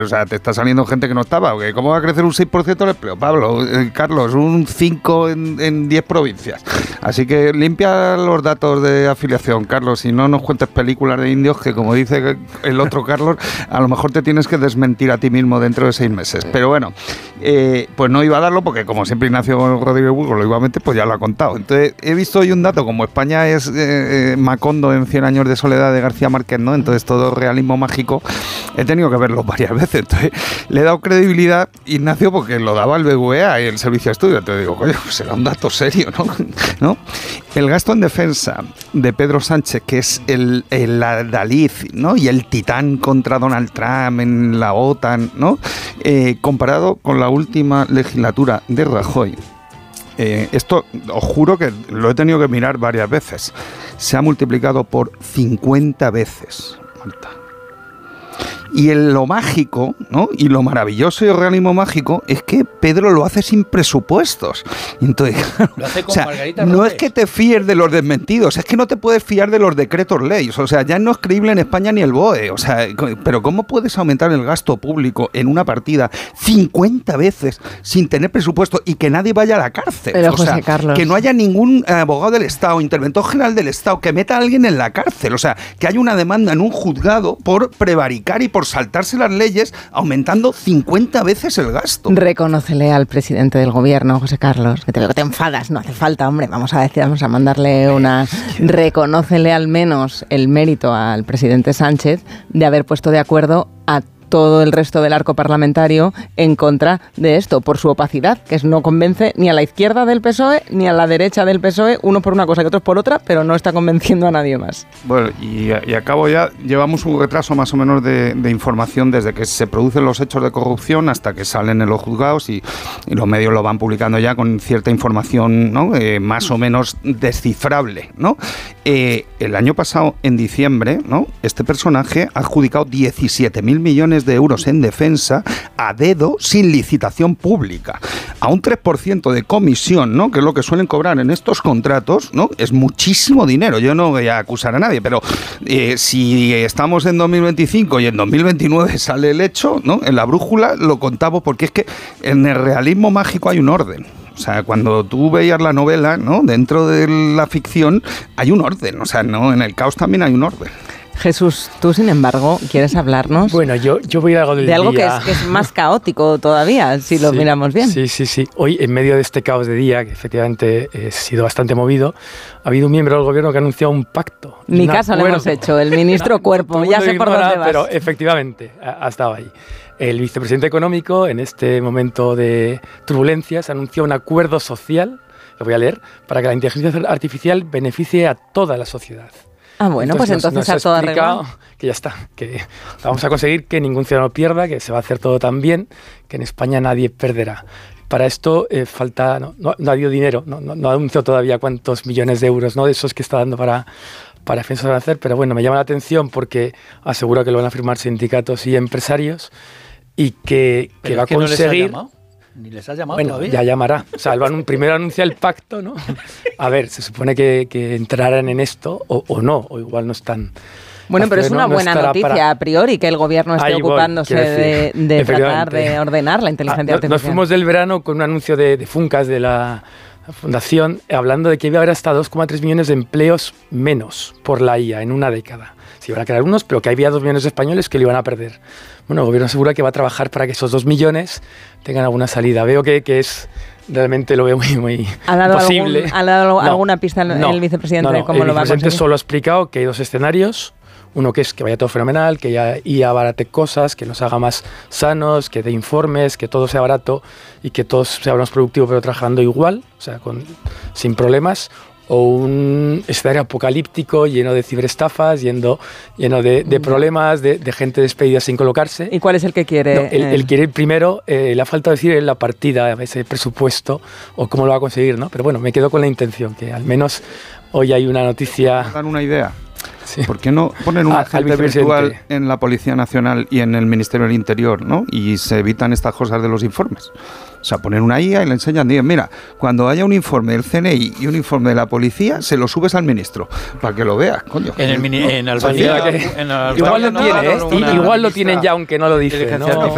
O sea, te está saliendo gente que no estaba. ¿Cómo va a crecer un 6% el empleo? Pablo, Carlos, un 5 en 10 provincias. Así que limpia los datos de afiliación, Carlos, y no nos cuentes películas de indios que, como dice el otro Carlos, a lo mejor te tienes que desmentir a ti mismo dentro de 6 meses. Pero bueno, pues no iba a darlo porque, como siempre Ignacio Rodríguez Burgos lo iba a meter, pues ya lo ha contado. Entonces, he visto hoy un dato, como España es Macondo en 100 años de soledad de García Márquez, ¿no? Entonces, todo realismo mágico, he tenido que verlo varias veces. Entonces, le he dado credibilidad, Ignacio, porque lo daba el BVA y el Servicio de Estudio. Entonces digo, coño, pues será un dato serio, ¿no? El gasto en defensa de Pedro Sánchez, que es el adalid, ¿no? Y el titán contra Donald Trump en la OTAN, ¿no? Comparado con la última legislatura de Rajoy. Esto, os juro que lo he tenido que mirar varias veces. Se ha multiplicado por 50 veces, Marta. Y lo mágico, ¿no? Y lo maravilloso y el realismo mágico es que Pedro lo hace sin presupuestos. Y entonces, lo hace con Margarita no Robles. es que te fíes de los desmentidos, es que no te puedes fiar de los decretos leyes. O sea, ya no es creíble en España ni el BOE. O sea, pero ¿cómo puedes aumentar el gasto público en una partida 50 veces sin tener presupuesto y que nadie vaya a la cárcel? Pero, o sea, José Carlos, que no haya ningún abogado del Estado, interventor general del Estado, que meta a alguien en la cárcel. O sea, que haya una demanda en un juzgado por prevaricar y por saltarse las leyes, aumentando 50 veces el gasto. reconócele al presidente del gobierno, José Carlos, que te veo que te enfadas, no hace falta, hombre, vamos a mandarle una... Reconócele al menos el mérito al presidente Sánchez de haber puesto de acuerdo a todo el resto del arco parlamentario en contra de esto, por su opacidad, que no convence ni a la izquierda del PSOE ni a la derecha del PSOE, uno por una cosa y otros por otra, pero no está convenciendo a nadie más. Bueno, y acabo ya, llevamos un retraso más o menos de información desde que se producen los hechos de corrupción hasta que salen en los juzgados y los medios lo van publicando ya con cierta información, ¿no? Más o menos descifrable, ¿no? El año pasado, en diciembre, ¿no? Este personaje ha adjudicado 17.000 millones de euros en defensa a dedo sin licitación pública, a un 3% de comisión, ¿no? Que es lo que suelen cobrar en estos contratos, ¿no? Es muchísimo dinero. Yo no voy a acusar a nadie, pero si estamos en 2025 y en 2029 sale el hecho, ¿no? En la brújula lo contamos porque es que en el realismo mágico hay un orden. O sea, cuando tú veías la novela, ¿no? Dentro de la ficción hay un orden. O sea, no, en el caos también hay un orden. Jesús, tú sin embargo, ¿quieres hablarnos? Bueno, yo voy a algo del de algo día. que es más caótico todavía, si lo miramos bien. Sí. Hoy, en medio de este caos de día, que efectivamente ha sido bastante movido, ha habido un miembro del gobierno que ha anunciado un pacto. Ni caso le hemos hecho, el ministro Cuerpo, ya sé por dónde vas. Pero efectivamente, ha estado ahí. El vicepresidente económico, en este momento de turbulencias, anunció un acuerdo social, lo voy a leer, para que la inteligencia artificial beneficie a toda la sociedad. Ah, bueno, pues entonces nos a todo arreglado. Que ya está, que vamos a conseguir que ningún ciudadano pierda, que se va a hacer todo tan bien, que en España nadie perderá. Para esto falta, no ha habido dinero, no ha anunciado todavía cuántos millones de euros, ¿no? De esos que está dando para defensa van a hacer, pero bueno, me llama la atención porque asegura que lo van a firmar sindicatos y empresarios y que va a conseguir... Ni les has llamado bueno, todavía. Ya llamará. O sea, primero anuncia el pacto, ¿no? A ver, se supone que entrarán en esto o no, o igual no están... Bueno, pero es una buena noticia a priori que el gobierno esté ocupándose de tratar de ordenar la inteligencia artificial. Nos fuimos del verano con un anuncio de Funcas, de la Fundación, hablando de que iba a haber hasta 2,3 millones de empleos menos por la IA en una década. Se iban a crear unos, pero que había 2 millones de españoles que lo iban a perder. Bueno, el gobierno asegura que va a trabajar para que esos 2 millones tengan alguna salida. Veo que es... Realmente lo veo muy posible. ¿Ha dado alguna pista el vicepresidente de cómo lo va a conseguir? El vicepresidente solo ha explicado que hay 2 escenarios. Uno que es que vaya todo fenomenal, que ya IA abarate cosas, que nos haga más sanos, que dé informes, que todo sea barato y que todos seamos productivos pero trabajando igual, o sea, sin problemas. O un escenario apocalíptico lleno de ciberestafas, lleno de problemas, de gente despedida sin colocarse. ¿Y cuál es el que quiere? Él quiere ir primero, le ha faltado decir la partida, ese presupuesto, o cómo lo va a conseguir, ¿no? Pero bueno, me quedo con la intención, que al menos hoy hay una noticia... ¿Dan una idea? Sí. ¿Por qué no ponen un agente virtual en la Policía Nacional y en el Ministerio del Interior, ¿no? Y se evitan estas cosas de los informes. O sea, ponen una IA y le enseñan, digan, mira, cuando haya un informe del CNI y un informe de la policía, se lo subes al ministro, para que lo veas, coño. En Albania... Igual lo tienen ya, aunque no lo dice, ¿no?